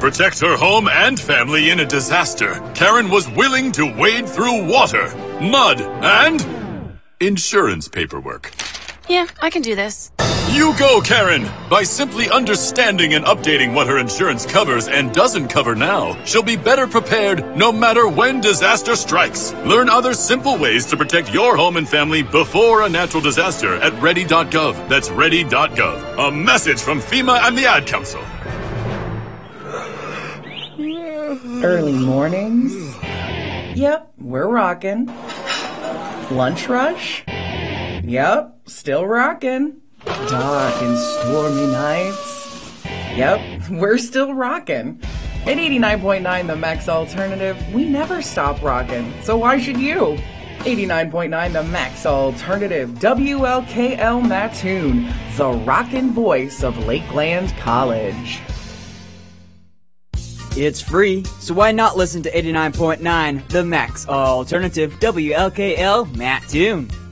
protect her home and family in a disaster, Karen was willing to wade through water, mud, and insurance paperwork. Yeah, I can do this. You go, Karen! By simply understanding and updating what her insurance covers and doesn't cover now, she'll be better prepared no matter when disaster strikes. Learn other simple ways to protect your home and family before a natural disaster at ready.gov. That's ready.gov. A message from FEMA and the Ad Council. Early mornings. Yep, we're rocking. Lunch rush. Yep, still rocking. Dark and stormy nights. Yep, we're still rocking. At 89.9 The Max Alternative, we never stop rocking. So why should you? 89.9 The Max Alternative, WLKL Mattoon, the rockin' voice of Lakeland College. It's free, so why not listen to 89.9 The Max Alternative, WLKL Mattoon?